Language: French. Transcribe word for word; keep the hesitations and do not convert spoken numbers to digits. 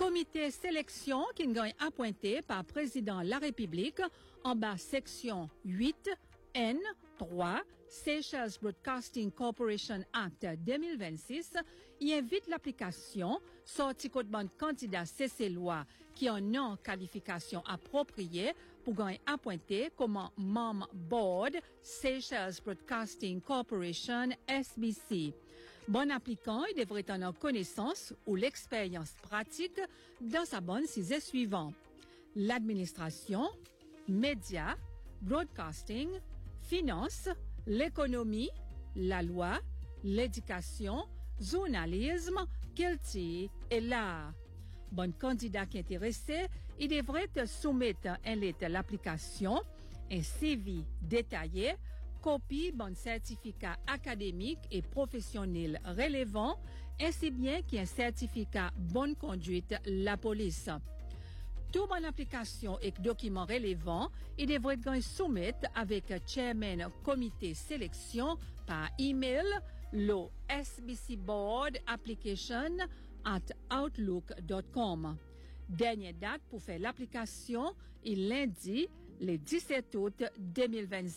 Comité sélection qui est appointé par président de la République en bas section huit N trois Seychelles Broadcasting Corporation Act deux mille vingt-six, il invite l'application sorti code ban candidat C C loi qui en non qualification appropriée pour gagner appointé comme membre board Seychelles Broadcasting Corporation S B C. Bon applicant, il devrait en avoir connaissance ou l'expérience pratique dans sa bonne sujet suivant: l'administration, médias, broadcasting, finance, l'économie, la loi, l'éducation, journalisme, culture et l'art. Bon candidat qui est intéressé, il devrait te soumettre un lettre l'application, un C V détaillé, copie bon certificat académique et professionnel relevant, ainsi bien qu'un certificat bonne conduite la police. Tout bonne application et documents relevants, il devrait être soumettre avec chairman comité sélection par email le S B C board application at outlook dot com. Dernière date pour faire l'application est lundi, le dix-sept août deux mille vingt-cinq.